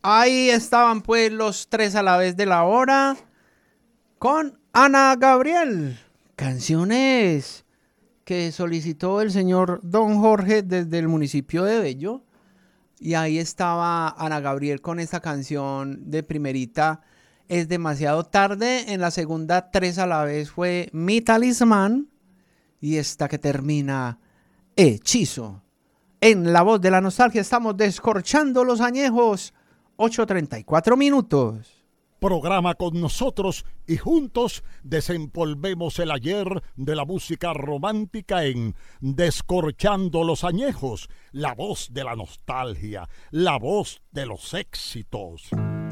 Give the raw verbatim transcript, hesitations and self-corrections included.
Ahí estaban pues los tres a la vez de la hora con Ana Gabriel. Canciones que solicitó el señor Don Jorge desde el municipio de Bello. Y ahí estaba Ana Gabriel con esta canción de primerita, Es demasiado tarde. En la segunda, tres a la vez, fue Mi Talismán. Y esta que termina, Hechizo. En La Voz de la Nostalgia estamos descorchando los añejos. ocho treinta y cuatro minutos. Programa con nosotros y juntos desempolvemos el ayer de la música romántica en Descorchando los Añejos, la voz de la nostalgia, la voz de los éxitos.